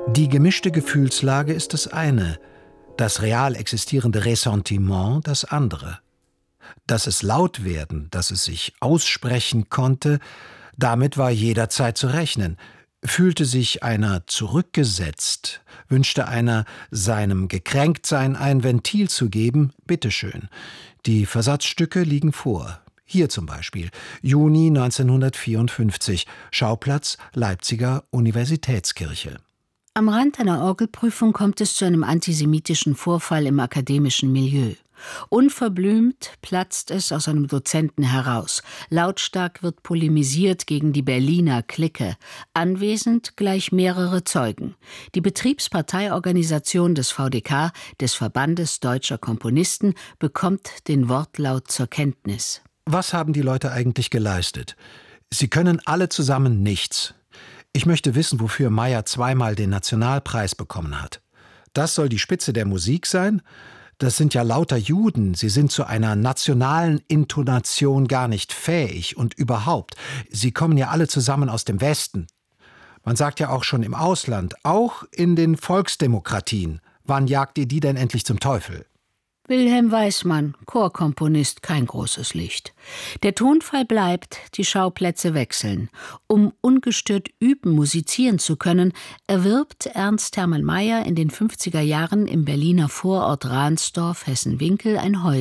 Die gemischte Gefühlslage ist das eine, das real existierende Ressentiment das andere. Dass es laut werden, dass es sich aussprechen konnte, damit war jederzeit zu rechnen. Fühlte sich einer zurückgesetzt, wünschte einer, seinem Gekränktsein ein Ventil zu geben, bitteschön. Die Versatzstücke liegen vor. Hier zum Beispiel, Juni 1954, Schauplatz Leipziger Universitätskirche. Am Rand einer Orgelprüfung kommt es zu einem antisemitischen Vorfall im akademischen Milieu. Unverblümt platzt es aus einem Dozenten heraus. Lautstark wird polemisiert gegen die Berliner Clique. Anwesend gleich mehrere Zeugen. Die Betriebsparteiorganisation des VDK, des Verbandes Deutscher Komponisten, bekommt den Wortlaut zur Kenntnis. Was haben die Leute eigentlich geleistet? Sie können alle zusammen nichts. Ich möchte wissen, wofür Mayr zweimal den Nationalpreis bekommen hat. Das soll die Spitze der Musik sein? Das sind ja lauter Juden, sie sind zu einer nationalen Intonation gar nicht fähig und überhaupt. Sie kommen ja alle zusammen aus dem Westen. Man sagt ja auch schon im Ausland, auch in den Volksdemokratien. Wann jagt ihr die denn endlich zum Teufel? Wilhelm Weismann, Chorkomponist, kein großes Licht. Der Tonfall bleibt, die Schauplätze wechseln. Um ungestört üben, musizieren zu können, erwirbt Ernst Hermann Mayr in den 50er Jahren im Berliner Vorort Ransdorf, Hessen-Winkel, ein Häuschen.